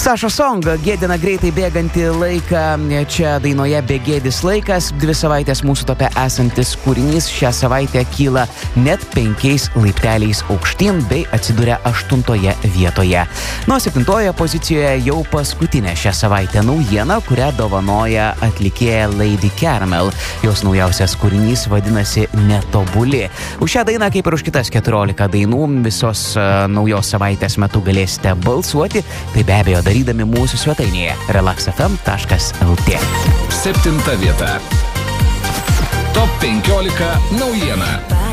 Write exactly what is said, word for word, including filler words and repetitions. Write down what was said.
Saša Song gėdina greitai bėgantį laiką, čia dainoje Begėdis laikas, dvi savaitės mūsų tope esantis kūrinys šią savaitę kyla net penkiais laipteliais aukštyn bei atsiduria aštuntoje vietoje. Nuo septintoje pozicijoje jau paskutinė šią savaitę naujiena, kurią dovanoja atlikėja Lady Caramel. Jos naujausias kūrinys vadinasi Netobuli. Už šią dainą, kaip ir už kitas keturiolika dainų, visos uh, naujos savaitės metu galėsite balsuoti, tai be abejo darydami mūsų svetainėje relax f m taškas l t. Septinta vieta. Top penkiolika naujiena.